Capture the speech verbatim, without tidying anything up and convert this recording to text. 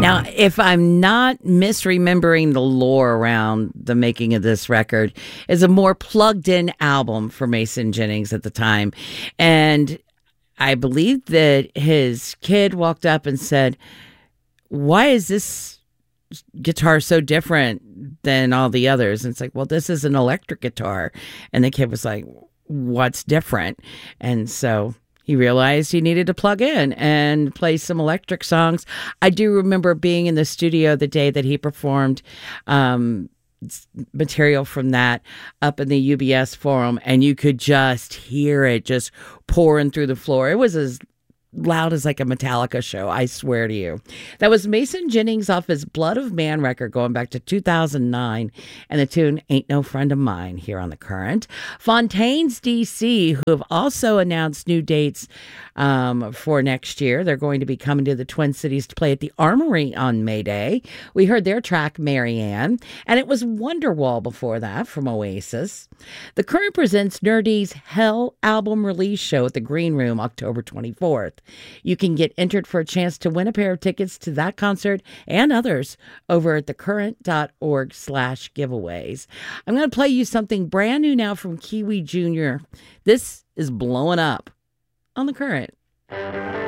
Now, if I'm not misremembering the lore around the making of this record, it's a more plugged-in album for Mason Jennings at the time. And I believe that his kid walked up and said, "Why is this guitar so different than all the others?" And it's like, "Well, this is an electric guitar." And the kid was like, "What's different?" And so he realized he needed to plug in and play some electric songs. I do remember being in the studio the day that he performed um, material from that up in the U B S Forum, and you could just hear it just pouring through the floor. It was as loud as like a Metallica show, I swear to you. That was Mason Jennings off his Blood of Man record going back to two thousand nine, and the tune Ain't No Friend of Mine here on The Current. Fontaines D C, who have also announced new dates um, for next year. They're going to be coming to the Twin Cities to play at the Armory on May Day. We heard their track Marianne, and it was Wonderwall before that from Oasis. The Current presents Nerdy's Hell album release show at the Green Room October twenty-fourth. You can get entered for a chance to win a pair of tickets to that concert and others over at thecurrent.org slash giveaways. I'm going to play you something brand new now from Kiwi Junior This is Blowing Up on The Current.